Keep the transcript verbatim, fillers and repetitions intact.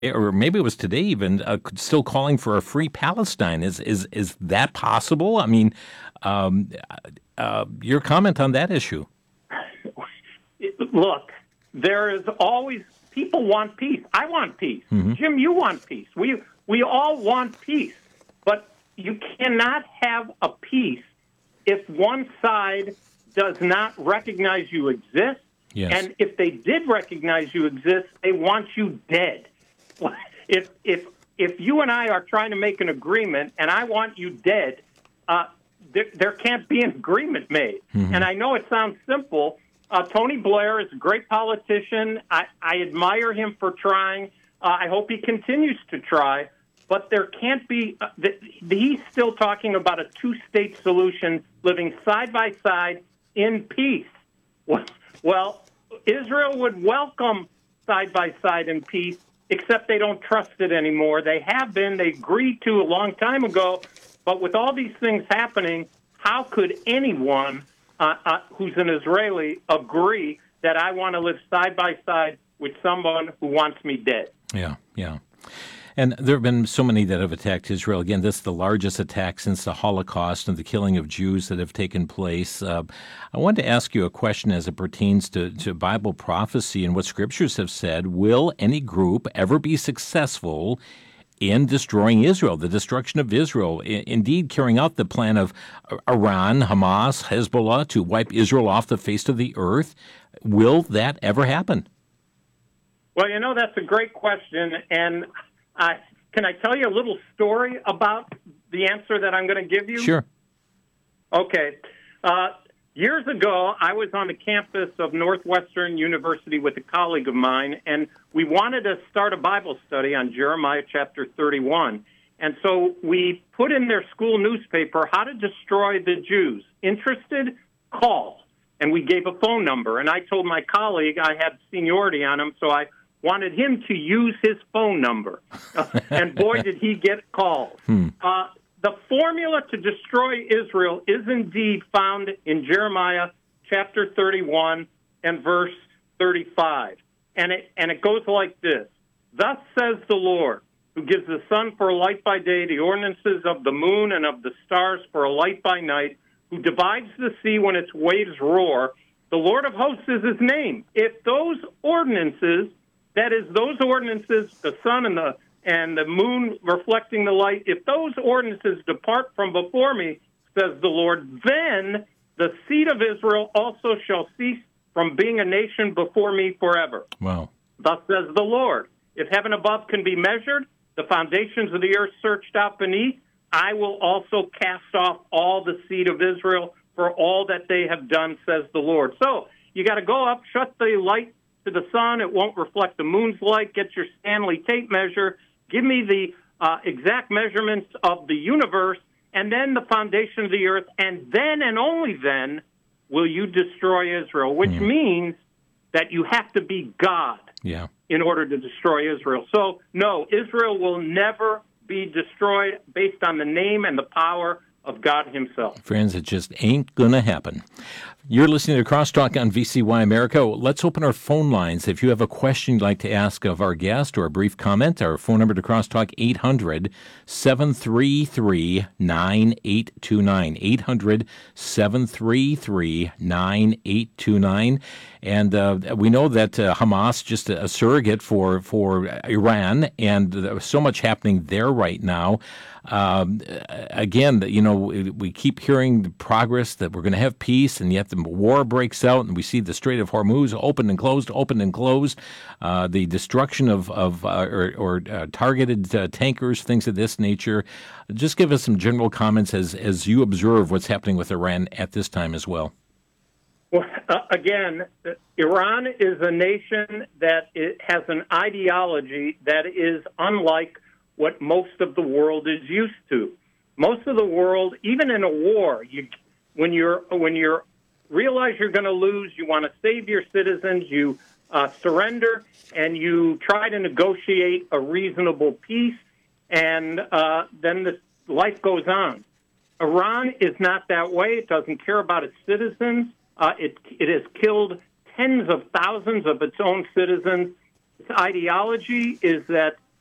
or maybe it was today even, uh, still calling for a free Palestine. Is is is that possible? I mean, um, uh, your comment on that issue. Look, there is always people want peace. I want peace. Mm-hmm. Jim, you want peace. We we all want peace, but you cannot have a peace if one side does not recognize you exist. Yes. And if they did recognize you exist, they want you dead. If if if you and I are trying to make an agreement and I want you dead, uh, there, there can't be an agreement made. Mm-hmm. And I know it sounds simple. Uh, Tony Blair is a great politician. I, I admire him for trying. Uh, I hope he continues to try. But there can't be uh, – the, he's still talking about a two-state solution living side by side in peace. Well, well, Israel would welcome side by side in peace, except they don't trust it anymore. They have been. They agreed to a long time ago. But with all these things happening, how could anyone uh, uh, who's an Israeli agree that I want to live side by side with someone who wants me dead? Yeah, yeah. And there have been so many that have attacked Israel. Again, this is the largest attack since the Holocaust and the killing of Jews that have taken place. Uh, I wanted to ask you a question as it pertains to, to Bible prophecy and what scriptures have said. Will any group ever be successful in destroying Israel, the destruction of Israel, I- indeed carrying out the plan of Iran, Hamas, Hezbollah to wipe Israel off the face of the earth? Will that ever happen? Well, you know, that's a great question, and Uh, can I tell you a little story about the answer that I'm going to give you? Sure. Okay. Uh, years ago, I was on the campus of Northwestern University with a colleague of mine, and we wanted to start a Bible study on Jeremiah chapter thirty-one. And so we put in their school newspaper, How to Destroy the Jews. Interested? Call. And we gave a phone number. And I told my colleague, I had seniority on him, so I wanted him to use his phone number. And boy, did he get calls. Hmm. Uh, the formula to destroy Israel is indeed found in Jeremiah chapter thirty-one and verse thirty-five. And it, and it goes like this. Thus says the Lord, who gives the sun for a light by day, the ordinances of the moon and of the stars for a light by night, who divides the sea when its waves roar. The Lord of hosts is his name. If those ordinances, that is, those ordinances, the sun and the and the moon reflecting the light, if those ordinances depart from before me, says the Lord, then the seed of Israel also shall cease from being a nation before me forever. Wow. Thus says the Lord, if heaven above can be measured, the foundations of the earth searched out beneath, I will also cast off all the seed of Israel for all that they have done, says the Lord. So you got to go up, shut the light to the sun. It won't reflect the moon's light. Get your Stanley tape measure. Give me the uh, exact measurements of the universe and then the foundation of the earth. And then and only then will you destroy Israel, which mm. means that you have to be God yeah. in order to destroy Israel. So, no, Israel will never be destroyed based on the name and the power of God himself. Friends, it just ain't going to happen. You're listening to Crosstalk on V C Y America. Let's open our phone lines. If you have a question you'd like to ask of our guest or a brief comment, our phone number to Crosstalk, eight hundred, seven three three, nine eight two nine, eight hundred, seven three three, nine eight two nine. And uh, we know that uh, Hamas, just a, a surrogate for, for Iran, and there's so much happening there right now. Um, again, you know, we keep hearing the progress that we're going to have peace, and yet the war breaks out, and we see the Strait of Hormuz open and closed, open and closed, uh, the destruction of, of uh, or, or uh, targeted uh, tankers, things of this nature. Just give us some general comments as, as you observe what's happening with Iran at this time as well. Well, uh, again, Iran is a nation that it has an ideology that is unlike what most of the world is used to. Most of the world, even in a war, you, when you're when you're realize you're going to lose, you want to save your citizens, you uh, surrender, and you try to negotiate a reasonable peace, and uh, then the life goes on. Iran is not that way. It doesn't care about its citizens. Uh, it it has killed tens of thousands of its own citizens. Its ideology is that